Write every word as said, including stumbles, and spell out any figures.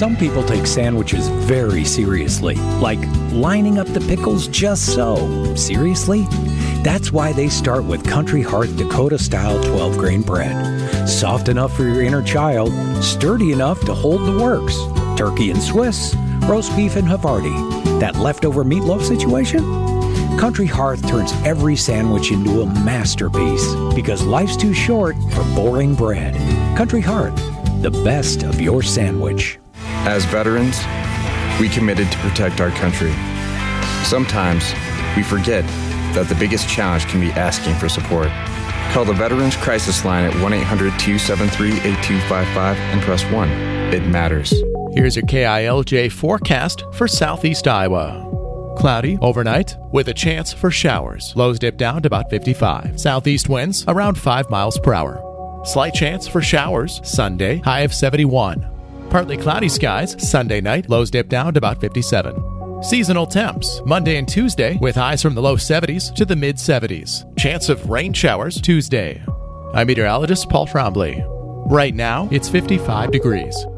Some people take sandwiches very seriously, like lining up the pickles just so. Seriously? That's why they start with Country Hearth Dakota-style twelve-grain bread. Soft enough for your inner child, sturdy enough to hold the works. Turkey and Swiss, roast beef and Havarti. That leftover meatloaf situation? Country Hearth turns every sandwich into a masterpiece because life's too short for boring bread. Country Hearth, the best of your sandwich. As veterans, we committed to protect our country. Sometimes we forget that the biggest challenge can be asking for support. Call the Veterans Crisis Line at one eight hundred two seven three eight two five five and press one. It matters. Here's your K I L J forecast for southeast Iowa. Cloudy overnight with a chance for showers. Lows dip down to about fifty-five. Southeast winds around five miles per hour. Slight chance for showers Sunday, high of seventy-one. Partly cloudy skies Sunday night, lows dip down to about fifty-seven. Seasonal temps Monday and Tuesday with highs from the low seventies to the mid seventies. Chance of rain showers Tuesday. I'm meteorologist Paul Trombley. Right now, it's fifty-five degrees.